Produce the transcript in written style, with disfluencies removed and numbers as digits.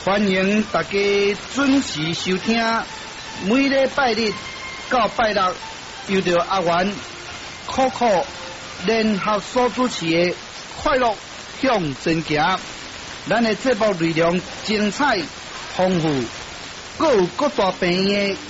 欢迎大家准时收听，每礼拜日到拜六，由着阿元、酷酷联合所主持的快乐向前行。咱的节目内容精彩丰富，各有各大病院的